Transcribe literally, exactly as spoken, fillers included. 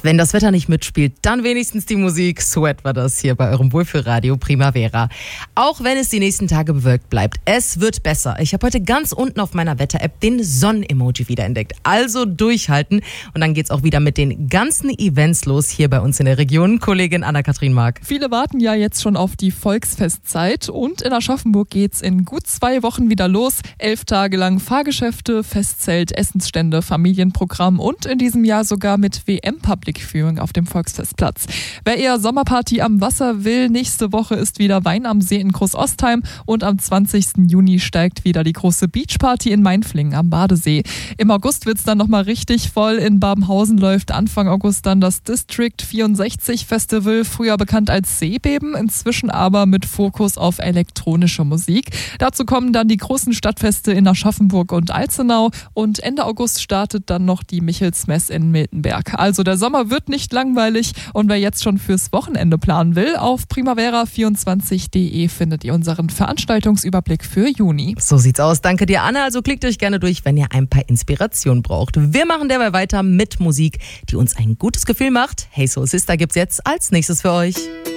Wenn das Wetter nicht mitspielt, dann wenigstens die Musik. Sweat war das hier bei eurem Wohlfühlradio Primavera. Auch wenn es die nächsten Tage bewölkt bleibt, es wird besser. Ich habe heute ganz unten auf meiner Wetter-App den Sonnen-Emoji wiederentdeckt. Also durchhalten und dann geht's auch wieder mit den ganzen Events los hier bei uns in der Region. Kollegin Anna-Kathrin Mark. Viele warten ja jetzt schon auf die Volksfestzeit und in Aschaffenburg geht's in gut zwei Wochen wieder los. Elf Tage lang Fahrgeschäfte, Festzelt, Essensstände, Familienprogramm und in diesem Jahr sogar mit W M-Public Viewing auf dem Volksfestplatz. Wer eher Sommerparty am Wasser will, nächste Woche ist wieder Wein am See in Großostheim und am zwanzigsten Juni steigt wieder die große Beachparty in Mainflingen am Badesee. Im August wird's dann nochmal richtig voll. In Babenhausen läuft Anfang August dann das District vierundsechzig Festival, früher bekannt als Seebeben, inzwischen aber mit Fokus auf elektronische Musik. Dazu kommen dann die großen Stadtfeste in Aschaffenburg und Alzenau und Ende August startet dann noch die Michelsmess in Miltenberg. Also der Sommer wird nicht langweilig und wer jetzt schon fürs Wochenende planen will, auf primavera vierundzwanzig punkt de findet ihr unseren Veranstaltungsüberblick für Juni. So sieht's aus. Danke dir, Anna. Also klickt euch gerne durch, wenn ihr ein paar Inspirationen braucht. Wir machen derweil weiter mit Musik, die uns ein gutes Gefühl macht. Hey Soul Sister gibt's jetzt als nächstes für euch.